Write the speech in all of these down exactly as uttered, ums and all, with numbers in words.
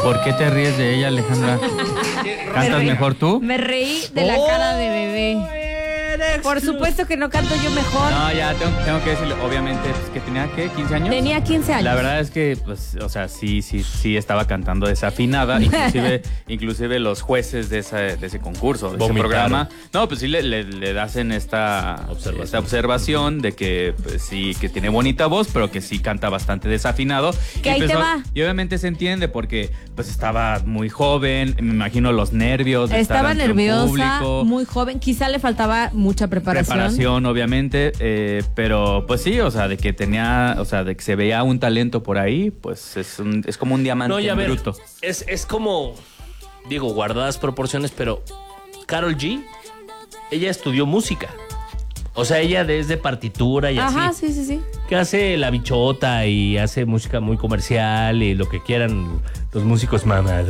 ¿Por qué te ríes de ella, Alejandra? ¿Cantas mejor tú? Me reí de la cara de bebé. Por supuesto que no canto yo mejor. No, ya tengo, tengo que decirle, obviamente, pues, que tenía, ¿qué? ¿quince años? Tenía quince años. La verdad es que, pues, o sea, sí, sí, sí estaba cantando desafinada. Inclusive, inclusive los jueces de, esa, de ese concurso, de Vomitaron. ese programa. No, pues sí le, le, le hacen esta observación. esta observación de que, pues, sí, que tiene bonita voz, pero que sí canta bastante desafinado. Que y ahí pues, te o- va. Y obviamente se entiende porque, pues, estaba muy joven. Me imagino los nervios de estar Estaba ante un nerviosa, público. muy joven. Quizá le faltaba mucha preparación. Preparación, obviamente, eh, pero pues sí, o sea, de que tenía, o sea, de que se veía un talento por ahí, pues es, un, es como un diamante No, y a ver, bruto. es, es como, digo, guardadas proporciones, pero Karol G, ella estudió música. O sea, ella desde partitura y Ajá, así. sí, sí, sí. Que hace la bichota y hace música muy comercial y lo que quieran los músicos mamadas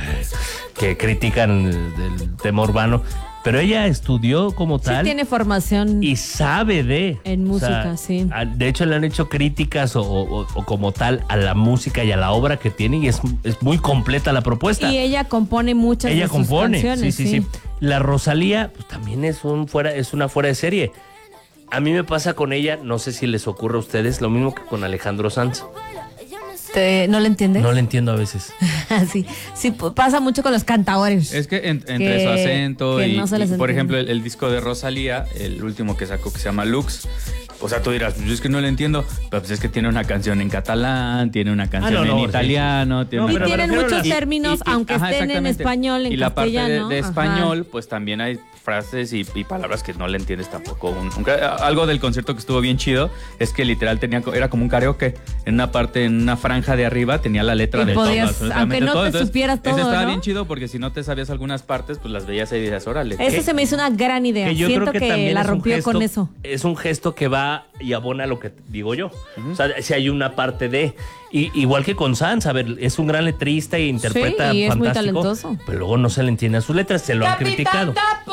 que critican del tema urbano. Pero ella estudió como Sí tal tiene formación. y sabe de... En música, sí. a- De hecho, le han hecho críticas o, o- o como tal a la música y a la obra que tiene y es, es muy completa la propuesta. Y ella compone muchas Ella de sus compone, canciones. sí, sí, sí. La Rosalía pues, también es, un fuera, es una fuera de serie. A mí me pasa con ella, no sé si les ocurre a ustedes, lo mismo que con Alejandro Sanz. Te- ¿No le entiendes? No le entiendo a veces. sí, sí, p- pasa mucho con los cantadores. Es que en- entre Que- su acento que y, no se les y, por entiende. ejemplo, el, el disco de Rosalía, el último que sacó que se llama Lux, o sea, tú dirás, pues es que no lo entiendo, pero pues es que tiene una canción en catalán, tiene una canción no, no, en sí. italiano, tiene No, una y pero me tienen refiero a muchos las- términos, Y- y- aunque ajá, estén en exactamente. español, en y la parte de, castellano. de Ajá. español, pues también hay frases y, y palabras que no le entiendes tampoco. Un- un- algo del concierto que estuvo bien chido es que literal tenía era como un karaoke. En una parte, en una franja de arriba tenía la letra Y de podías, todo, aunque no te Entonces, supieras todo, eso estaba ¿no? bien chido porque si no te sabías algunas partes, pues las veías y decías, órale. Eso ¿qué? se me hizo una gran idea. Que yo Siento creo que, que, también la es un rompió gesto- con eso. Es un gesto que va y abona lo que digo yo. O sea, si hay una parte de... Y, igual que con Sanz, a ver, es un gran letrista e interpreta Sí, y es muy fantástico. talentoso. Pero luego no se le entiende a sus letras, se lo han criticado.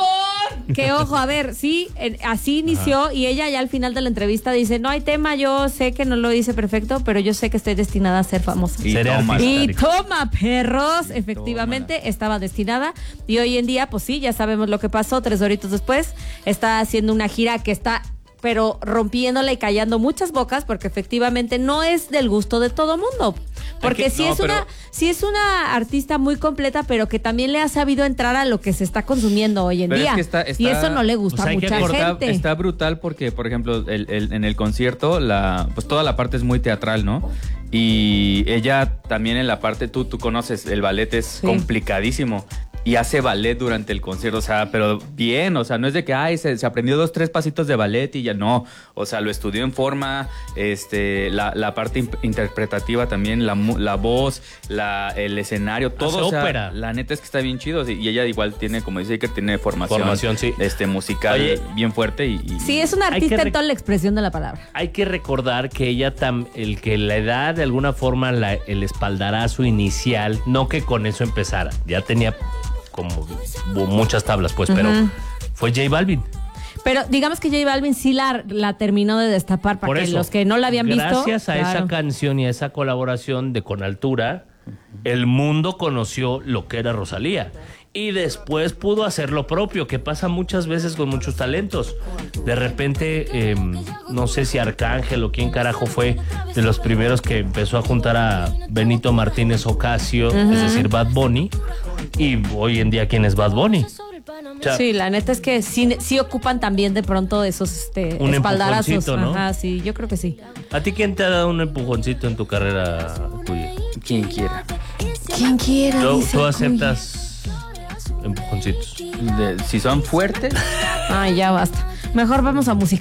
Que ojo, a ver, sí, en- así inició y ella ya al final de la entrevista dice, no hay tema, yo sé que no lo hice perfecto, pero yo sé que estoy destinada a ser famosa. Y Seré toma, artista. Y Rico. toma, perros, efectivamente estaba destinada y hoy en día, pues sí, ya sabemos lo que pasó, tres horitos después, está haciendo una gira que está, pero rompiéndola y callando muchas bocas porque efectivamente no es del gusto de todo mundo. Porque que- sí, no, es pero- una, sí es una artista muy completa, pero que también le ha sabido entrar a lo que se está consumiendo hoy en Pero es día. que está- está- y eso no le gusta pues a hay que mucha cortar- gente. Está brutal porque, por ejemplo, el- el- en el concierto, la, pues toda la parte es muy teatral, ¿no? Y ella también en la parte, tú, tú conoces, el ballet es Sí. complicadísimo. Y hace ballet durante el concierto, o sea, pero bien, o sea, no es de que, ay, se, se aprendió dos, tres pasitos de ballet y ya no. O sea, lo estudió en forma, este, la, la parte imp- interpretativa también, la, mu- la voz, la, el escenario, todo. Hace o sea, ópera. la neta es que está bien chido. sí, Y ella igual tiene, como dice que tiene formación, Formación, sí. este, musical Oye, bien fuerte y, y- Sí, es una Hay que artista en rec- toda la expresión de la palabra. Hay que recordar que ella, tam, el que la edad de alguna forma, la- el espaldarazo inicial, no que con eso empezara, ya tenía como muchas tablas, pues, pero Ujú. fue J Balvin. Pero digamos que J Balvin sí la, la terminó de destapar para Por que eso, los que no la habían visto. gracias a esa claro. canción y a esa colaboración de Con Altura, el mundo conoció lo que era Rosalía. Y después pudo hacer lo propio, que pasa muchas veces con muchos talentos. De repente, eh, no sé si Arcángel o quién carajo fue de los primeros que empezó a juntar a Benito Martínez Ocasio, es decir, Bad Bunny. Y hoy en día, ¿quién es Bad Bunny? O sea, Sí, la neta es que sí, sí ocupan también de pronto esos este, Un espaldarazos. empujoncito, ¿no? Ajá, sí, yo creo que sí. ¿a ti quién te ha dado un empujoncito en tu carrera tuya? quien quiera. Quien quiera. ¿Tú, dice tú Cuy. aceptas empujoncitos? De- si son fuertes. Ay, ya basta. Mejor vamos a música.